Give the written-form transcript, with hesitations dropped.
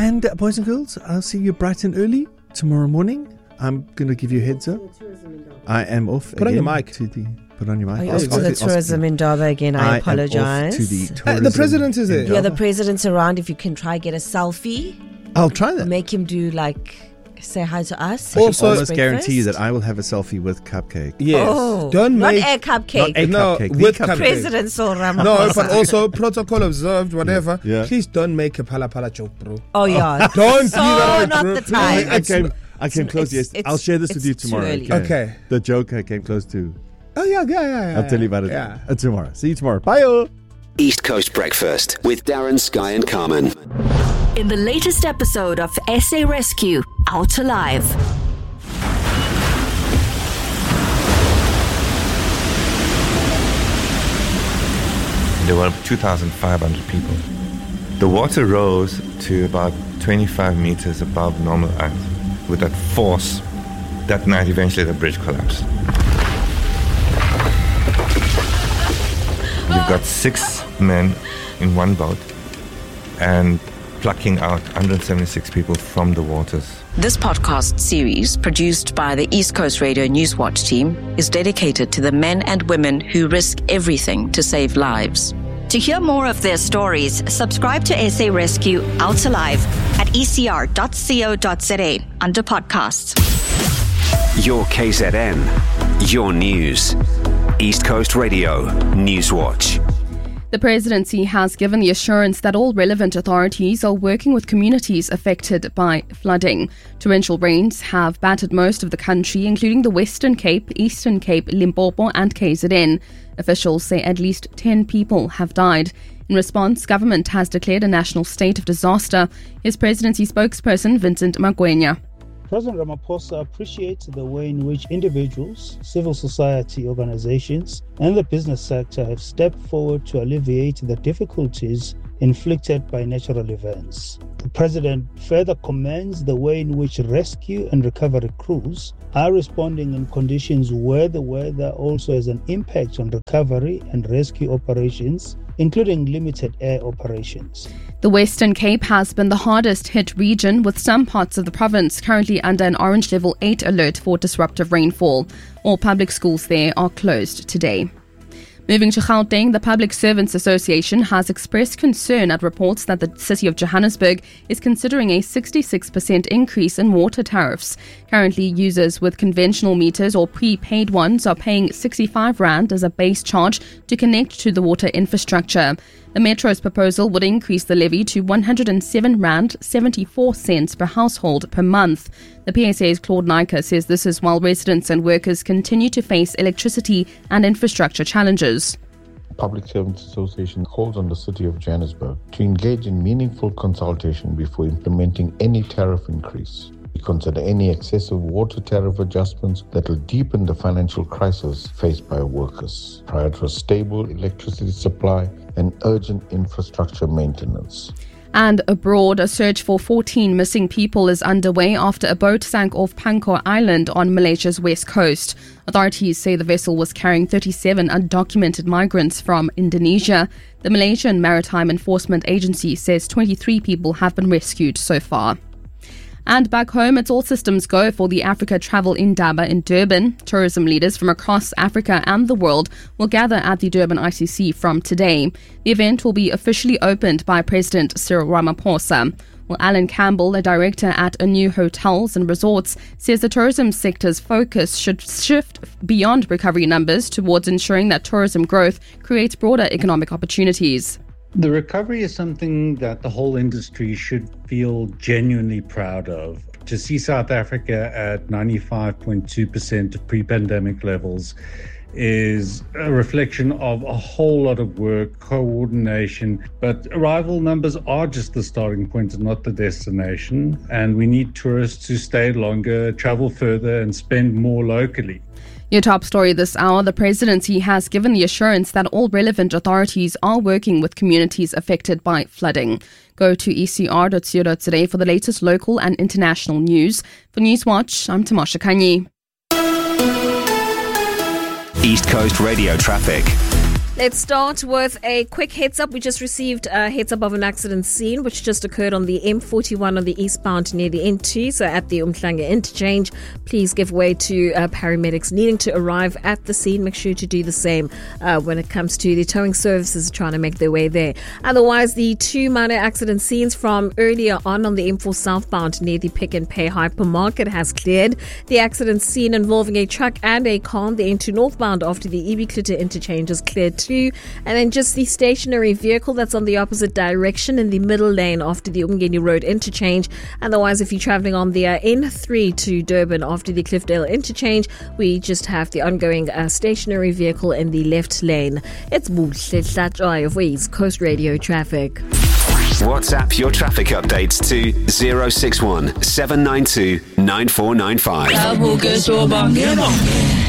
And boys and girls, I'll see you bright and early tomorrow morning. I'm going to give you a heads up. I am off. Put on your mic. Put on your mic. Are you off to the tourism in Durban again? I apologize. To the tourism. The president is there. Yeah, the president's around. If you can try get a selfie. I'll try that. Make him do say hi to us. Also, almost guarantee you that I will have a selfie with Cupcake. Yes. Oh, Don't not make a cupcake. Not a cupcake. with Cupcake. President Cyril Ramaphosa. No, but also protocol observed, whatever. Yeah. Please don't make a pala joke, bro. Oh yeah. Don't so do that, not bro. the time. I came close. Yes, I'll share this with you tomorrow. Okay. The joke I came close to. Oh yeah. I'll tell you about it Yeah. tomorrow. See you tomorrow. Bye. East Coast Breakfast with Darren, Sky and Carmen. In the latest episode of SA Rescue, Out Alive. There were 2,500 people. The water rose to about 25 meters above normal ice. With that force, that night eventually the bridge collapsed. You've got 6 men in one boat and plucking out 176 people from the waters. This podcast series, produced by the East Coast Radio Newswatch team, is dedicated to the men and women who risk everything to save lives. To hear more of their stories, subscribe to SA Rescue Out Alive at ecr.co.za under podcasts. Your KZN, your news. East Coast Radio Newswatch. The presidency has given the assurance that all relevant authorities are working with communities affected by flooding. Torrential rains have battered most of the country, including the Western Cape, Eastern Cape, Limpopo and KZN. Officials say at least 10 people have died. In response, government has declared a national state of disaster. His presidency spokesperson, Vincent Magwenya. President Ramaphosa appreciates the way in which individuals, civil society organizations, and the business sector have stepped forward to alleviate the difficulties inflicted by natural events. The President further commends the way in which rescue and recovery crews are responding in conditions where the weather also has an impact on recovery and rescue operations, including limited air operations. The Western Cape has been the hardest hit region, with some parts of the province currently under an orange level 8 alert for disruptive rainfall. All public schools there are closed today. Moving to Gauteng, the Public Servants Association has expressed concern at reports that the city of Johannesburg is considering a 66% increase in water tariffs. Currently, users with conventional meters or prepaid ones are paying 65 Rand as a base charge to connect to the water infrastructure. The Metro's proposal would increase the levy to 107 Rand 74 cents per household per month. The PSA's Claude Nyker says this is while residents and workers continue to face electricity and infrastructure challenges. The Public Servants Association calls on the City of Johannesburg to engage in meaningful consultation before implementing any tariff increase. We consider any excessive water tariff adjustments that will deepen the financial crisis faced by workers, prioritize stable electricity supply and urgent infrastructure maintenance. And abroad, a search for 14 missing people is underway after a boat sank off Pankor Island on Malaysia's west coast. Authorities say the vessel was carrying 37 undocumented migrants from Indonesia. The Malaysian Maritime Enforcement Agency says 23 people have been rescued so far. And back home, it's all systems go for the Africa Travel Indaba in Durban. Tourism leaders from across Africa and the world will gather at the Durban ICC from today. The event will be officially opened by President Cyril Ramaphosa. Well, Alan Campbell, a director at Anew Hotels and Resorts, says the tourism sector's focus should shift beyond recovery numbers towards ensuring that tourism growth creates broader economic opportunities. The recovery is something that the whole industry should feel genuinely proud of. To see South Africa at 95.2% of pre-pandemic levels is a reflection of a whole lot of work, coordination, but arrival numbers are just the starting point and not the destination. And we need tourists to stay longer, travel further and spend more locally. Your top story this hour, the presidency has given the assurance that all relevant authorities are working with communities affected by flooding. Go to ecr.co.za for the latest local and international news. For Newswatch, I'm Tamasha Kanyi. East Coast Radio Traffic. Let's start with a quick heads up. We just received a heads up of an accident scene which just occurred on the M41 on the eastbound near the N2, so at the Umhlanga interchange. Please give way to paramedics needing to arrive at the scene. Make sure to do the same when it comes to the towing services trying to make their way there. Otherwise, the two minor accident scenes from earlier on the M4 southbound near the Pick and Pay hypermarket has cleared. The accident scene involving a truck and a car on the N2 northbound after the EB Klitter interchange is cleared too. And then just the stationary vehicle that's on the opposite direction in the middle lane after the Umgeni Road interchange. Otherwise, if you're traveling on the N3 to Durban after the Cliffdale interchange, we just have the ongoing stationary vehicle in the left lane. It's Buhle Hlatshwayo of East Coast Radio Traffic. WhatsApp your traffic updates to 061 792 9495.